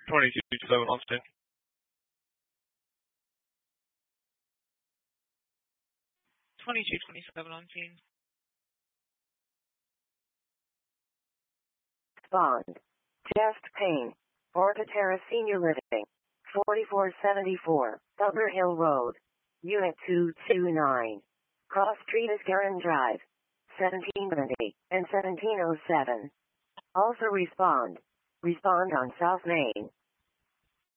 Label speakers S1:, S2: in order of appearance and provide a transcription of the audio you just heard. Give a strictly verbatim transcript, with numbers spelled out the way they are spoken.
S1: twenty-two twenty-seven on scene.
S2: twenty-two twenty-seven on scene.
S3: Bond. Chest pain. Orca-Terra Senior Living. forty-four seventy-four, Butler Hill Road. Unit two two nine. Cross Street Iscaran Drive. seventeen twenty and seventeen oh seven. Also respond. Respond on South Main.